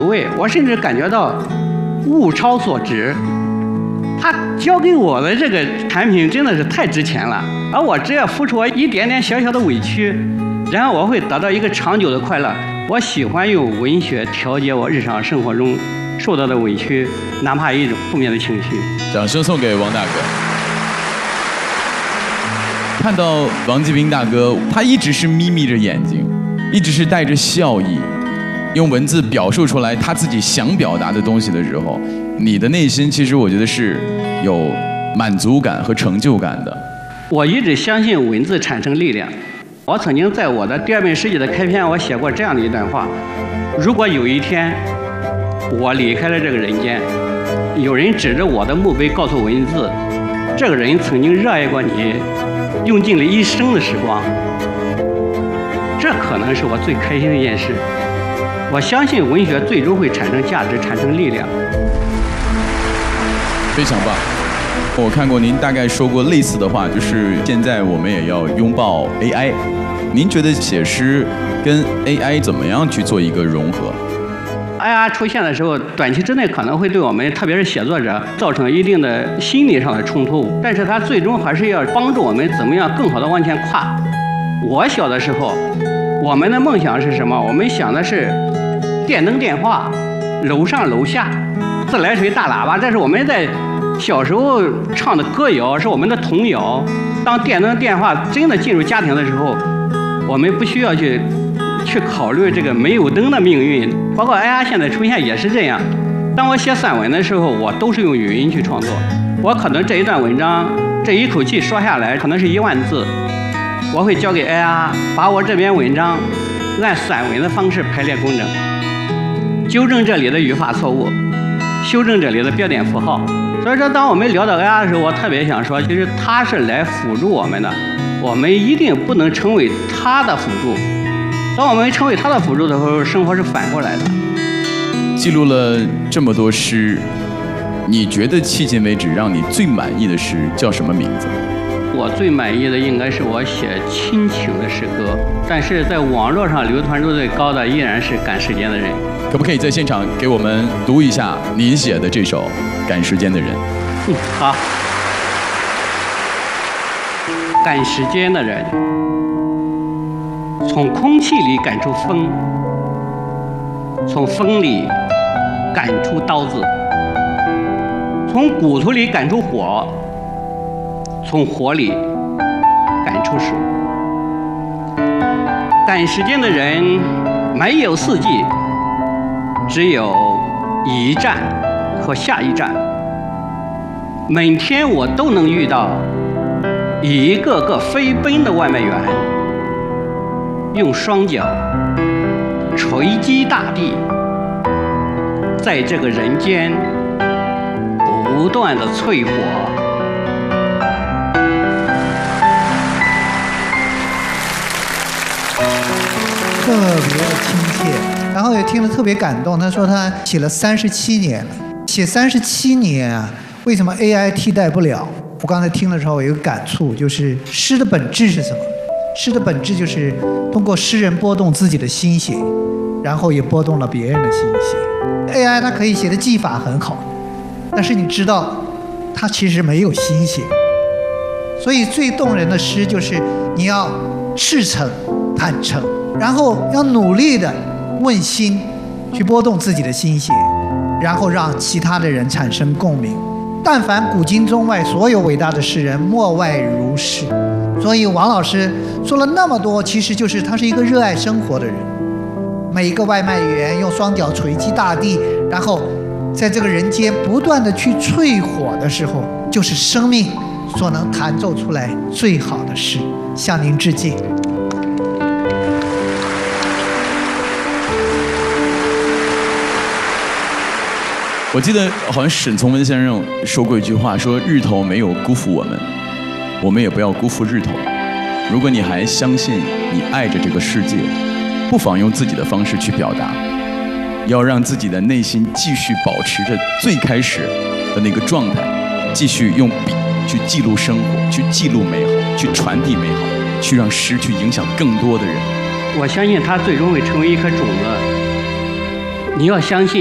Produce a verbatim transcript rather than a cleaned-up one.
味，我甚至感觉到物超所值。他交给我的这个产品真的是太值钱了，而我只要付出我一点点小小的委屈，然后我会得到一个长久的快乐。我喜欢用文学调节我日常生活中受到的委屈，哪怕一种负面的情绪。 掌声送给王大哥。看到王继兵大哥，他一直是眯眯着眼睛，一直是带着笑意，用文字表述出来他自己想表达的东西的时候，你的内心其实我觉得是有满足感和成就感的。 我一直相信文字产生力量。我曾经在我的第二本诗集的开篇，我写过这样的一段话：如果有一天我离开了这个人间，有人指着我的墓碑告诉文字，这个人曾经热爱过你，用尽了一生的时光，这可能是我最开心的一件事。我相信文学最终会产生价值，产生力量。 非常棒。我看过您大概说过类似的话，就是现在我们也要拥抱 A I。您觉得写诗跟 A I 怎么样去做一个融合 ？A I 出现的时候，短期之内可能会对我们，特别是写作者，造成一定的心理上的冲突，但是它最终还是要帮助我们怎么样更好的往前跨。我小的时候，我们的梦想是什么？我们想的是电灯电话、楼上楼下、自来水大喇叭，这是我们在小时候唱的歌谣，是我们的童谣。当电灯电话真的进入家庭的时候，我们不需要去去考虑这个没有灯的命运。包括 A I 现在出现也是这样。当我写散文的时候，我都是用语音去创作。我可能这一段文章这一口气说下来可能是一万字，我会交给 A I， 把我这篇文章按散文的方式排列工整，纠正这里的语法错误，修正这里的标点符号。所以说，当我们聊到 A I 的时候，我特别想说，其实它是来辅助我们的，我们一定不能成为它的辅助。当我们成为它的辅助的时候，生活是反过来的。 记录了这么多诗，你觉得迄今为止让你最满意的诗叫什么名字？ 我最满意的应该是我写亲情的诗歌，但是在网络上流传度最高的依然是《赶时间的人》。 可不可以在现场给我们读一下您写的这首《赶时间的人》？ 嗯，好。赶时间的人，从空气里赶出风，从风里赶出刀子，从骨头里赶出火，从火里赶出水。赶时间的人没有四季，只有一站和下一站。每天我都能遇到一个个飞奔的外卖员，用双脚锤击大地，在这个人间不断的淬火。 特别的亲切，然后也听得特别感动。他说他写了三十七年了，写三十七年啊，为什么 A I 替代不了？我刚才听的时候有一个感触，就是诗的本质是什么？诗的本质就是通过诗人拨动自己的心血，然后也拨动了别人的心血。A I 它可以写的技法很好，但是你知道，它其实没有心血。所以最动人的诗就是你要赤诚、坦诚。然后要努力的问心，去拨动自己的心血，然后让其他的人产生共鸣。但凡古今中外所有伟大的诗人，莫外如是。所以王老师说了那么多，其实就是他是一个热爱生活的人。每一个外卖员用双脚锤击大地，然后在这个人间不断的去淬火的时候，就是生命所能弹奏出来最好的诗。向您致敬。 我记得好像沈从文先生说过一句话，说日头没有辜负我们，我们也不要辜负日头。如果你还相信你爱着这个世界，不妨用自己的方式去表达，要让自己的内心继续保持着最开始的那个状态，继续用笔去记录生活，去记录美好，去传递美好，去让诗去影响更多的人。 我相信它最终会成为一颗种子。 你要相信